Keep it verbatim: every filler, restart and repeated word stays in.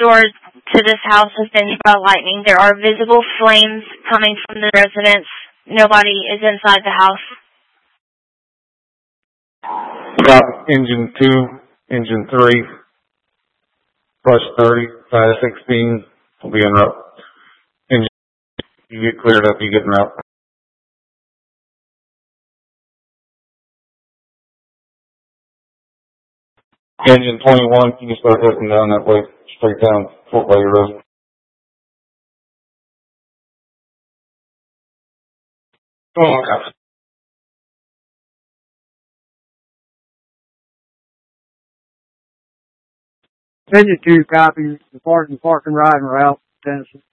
door to this house has been hit by lightning. There are visible flames coming from the residence. Nobody is inside the house. Got engine two, engine three, plus thirty, five sixteen will be en route. Engine, you get cleared up, you get en route. Engine twenty-one, you can start heading down that way, straight down Fort Bay Road. Oh, okay. Engine two copies, departing park and riding route, Tennessee.